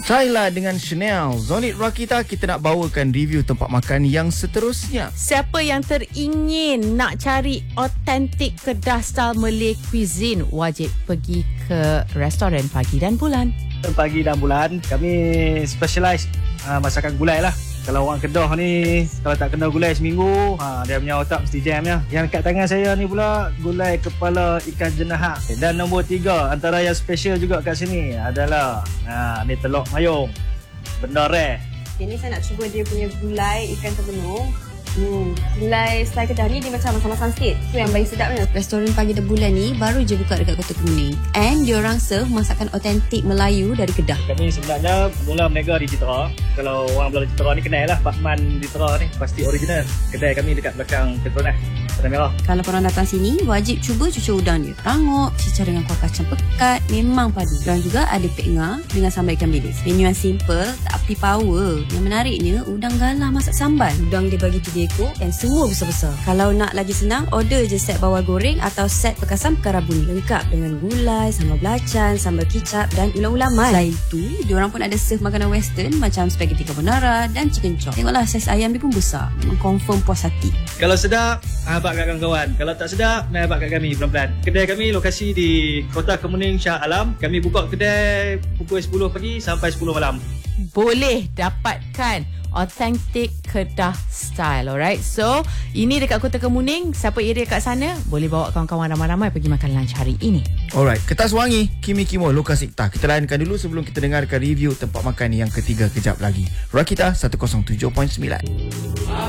Tyla dengan Chanel. Zonit Rakita, kita nak bawakan review tempat makan yang seterusnya. Siapa yang teringin nak cari otentik kedah style Malay cuisine, wajib pergi ke restoran Pagi dan Bulan. Pagi dan Bulan, kami specialize masakan gulai lah. Kalau orang Kedah ni, kalau tak kena gulai seminggu, dia punya otak mesti jam ya. Yang kat tangan saya ni pula, gulai kepala ikan jenahak. Dan nombor 3, antara yang special juga kat sini adalah ni telur mayung. Benda rare. Ini saya nak cuba dia punya gulai ikan terbenung. Gulai style Kedah ni dia macam masam-masam sikit. Tu yang paling sedapnya. Restoran Pagi dan Bulan ni baru je buka dekat Kota Kemuning. And diorang serve masakan otentik Melayu dari Kedah. Kami sebenarnya mula berniaga di Jitera. Kalau orang Belah Jitera ni kenal lah, Pak Man Jitera ni pasti original. Kedai kami dekat belakang Petronas, Padang Merah. Kalau korang datang sini, wajib cuba cucur udang dia. Rangup, cicar dengan kuah kacang pekat, memang padu. Dan juga ada pek ngah dengan sambal ikan bilis. Menu yang simple, tapi power. Yang menariknya, udang galah masak sambal. Udang dia bagi 3 ekor dan semua besar-besar. Kalau nak lagi senang, order je set bawal goreng atau set pekasam perkara bunyi. Lengkap dengan gulai, sambal belacan, sambal kicap dan ulam-ulaman. Selain itu, diorang pun ada serve makanan western macam spaghetti carbonara dan chicken chop. Tengoklah saiz ayam dia pun besar. Memang confirm puas hati. Kalau sedap, abang kat kawan-kawan. Kalau tak sedap, main abang kat kami pelan-pelan. Kedai kami lokasi di Kota Kemuning, Shah Alam. Kami buka kedai pukul 10 pagi sampai 10 malam. Boleh dapatkan authentic Kedah style. Alright, so ini dekat Kota Kemuning. Siapa area kat sana, boleh bawa kawan-kawan ramai-ramai pergi makan lunch hari ini. Alright, Kertas Wangi, Kimi Kimo, lokasi Iktah. Kita layankan dulu sebelum kita dengarkan review tempat makan yang ketiga kejap lagi. Rakita 107.9.